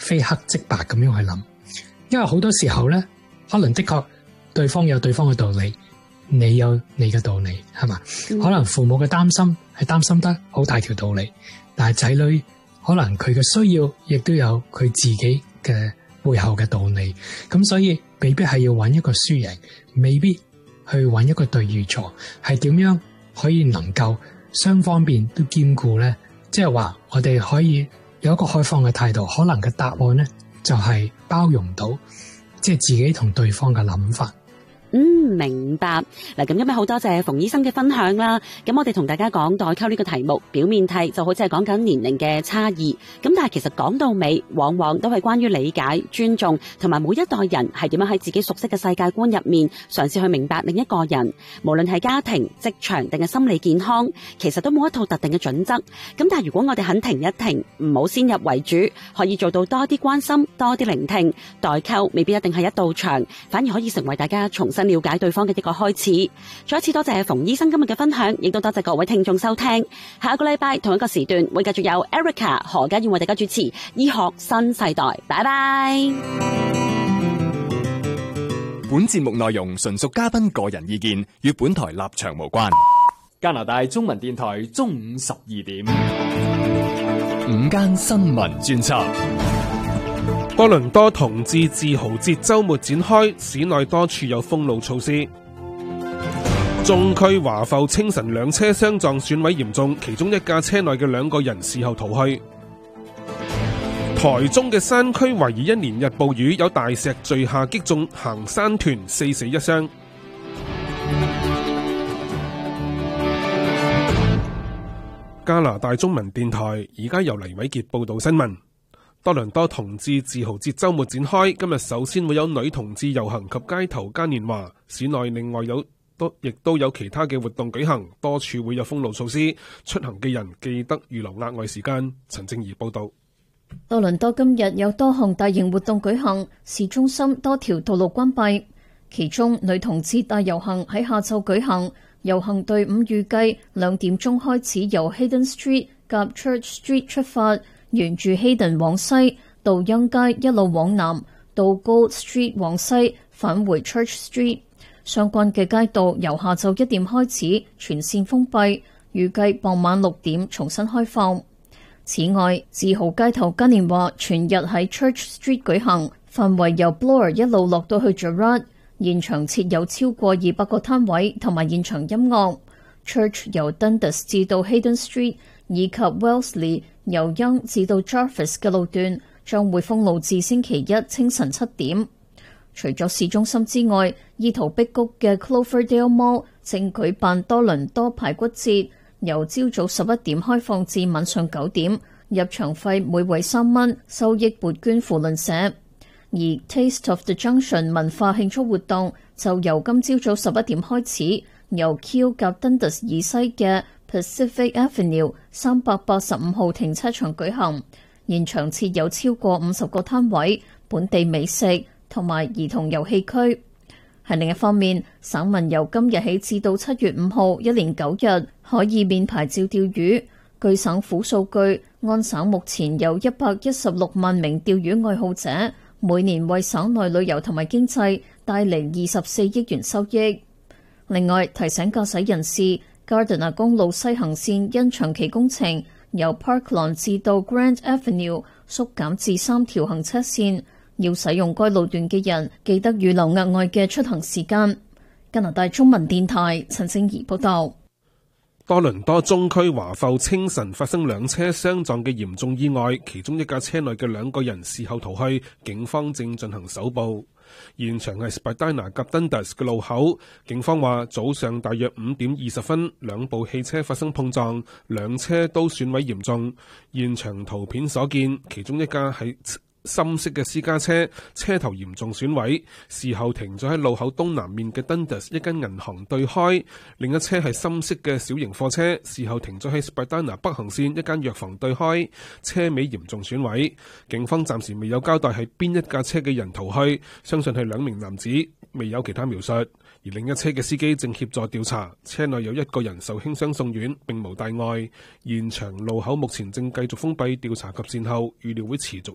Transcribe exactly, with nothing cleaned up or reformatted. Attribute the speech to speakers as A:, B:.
A: 非黑即白咁樣去諗，因為好多時候咧，可能的確對方有對方嘅道理，你有你嘅道理，係嘛？嗯、可能父母嘅擔心係擔心得好大條道理，但係仔女可能佢嘅需要亦都有佢自己嘅背後嘅道理，咁所以未必係要揾一個輸贏，未必去揾一個對與錯，係點樣可以能夠雙方面都兼顧咧？即係話我哋可以有一個開放嘅態度，可能嘅答案咧就係包容到即係自己同對方嘅諗法。
B: 嗯，明白。嗱，咁今日好多謝馮醫生嘅分享啦。咁我哋同大家講代溝呢個題目，表面睇就好似係講緊年齡嘅差異，咁但係其實講到尾，往往都係關於理解、尊重，同埋每一代人係點樣喺自己熟悉嘅世界觀入面，嘗試去明白另一個人。無論係家庭、職場定係心理健康，其實都冇一套特定嘅準則。咁但係如果我哋肯停一停，唔好先入為主，可以做到多啲關心、多啲聆聽，代溝未必一定係一道牆，反而可以成為大家重新了解對方嘅一個開始。再一次多謝馮醫生今日嘅分享，亦都多謝各位聽眾收聽。下個禮拜同一個時段會繼續有 Erica 何家燕為大家主持醫學新世代。拜拜。
C: 本節目內容純屬嘉賓個人意見，與本台立場無關。
D: 加拿大中文電台中午十二點，
C: 午間新聞專輯。
E: 多倫多同志自豪節周末展開，市內多處有封路措施。中區華埠清晨兩車相撞損毀嚴重，其中一架車內嘅兩個人事後逃去。台中嘅山區懷疑一連日暴雨，有大石墜下擊中行山團，四死一傷。加拿大中文電台而家由黎偉傑報道新聞。多倫多同志自豪節周末展開，今日首先會有女同志遊行及街頭嘉年華，市內另外有都亦都有其他嘅活動舉行，多處會有封路措施，出行嘅人記得預留額外時間。陳正儀報道。
F: 多倫多今日有多項大型活動舉行，市中心多條道路關閉，其中女同志大遊行喺下晝舉行，遊行隊伍預計兩點鐘開始由 Hayden Street 及 Church Street 出發，沿住 Hayden 往西，到欣街一路往南，到 Gold Street 往西，返回 Church Street。相關嘅街道由下晝一點開始全線封閉，預計傍晚六點重新開放。此外，自豪街頭嘉年華全日喺 Church Street 舉行，範圍由 Bloor 一路落到去 Gerrard， 現場設有超過二百個攤位同埋現場音樂。Church 由 Dundas 至到 Hayden Street 以及 Wellesley 由 Yonge 至到 Jarvis 嘅路段將會封路至星期一清晨七點。除咗市中心之外，意圖逼谷嘅 Cloverdale Mall 正舉辦多倫多排骨節，由朝早十一點開放至晚上九點，入場費每位三蚊，收益撥捐扶輪社。而 Taste of the Junction 文化慶祝活動就由今朝早十一點開始，由 Keele 及 Dundas 以西嘅 Pacific Avenue 三百八十五號停車場舉行，現場設有超過五十個攤位，本地美食同埋兒童遊戲區。喺另一方面，省民由今日起至到七月五號，一連九日可以免牌照釣魚。據省府數據，安省目前有一百一十六萬名釣魚愛好者，每年為省內旅遊同埋經濟帶嚟二十四億元收益。另外，提醒駕駛人士 ，Gardiner 公路西行線因長期工程，由 Parklawn 至到 Grand Avenue 縮減至三條行車線。要使用該路段嘅人，記得預留額外嘅出行時間。加拿大中文電台陳靜儀報道。
E: 多倫多中區華埠清晨發生兩車相撞嘅嚴重意外，其中一架車內嘅兩個人事後逃去，警方正進行搜捕。現場係 Spadina 及 Dundas 嘅路口，警方話早上大約五點二十分，兩部汽車發生碰撞，兩車都損毀嚴重。現場圖片所見，其中一架係深色嘅私家車，車頭嚴重損毀，事後停咗喺路口東南面嘅 Dundas 一間銀行對開。另一車係深色嘅小型貨車，事後停咗喺 Spadina 北行線一間藥房對開，車尾嚴重損毀。警方暫時未有交代係邊一架車嘅人逃去，相信係兩名男子，未有其他描述。而另一車嘅司機正協助調查，車內有一個人受輕傷送院，並無大礙。現場路口目前正繼續封閉調查及善後，預料會持續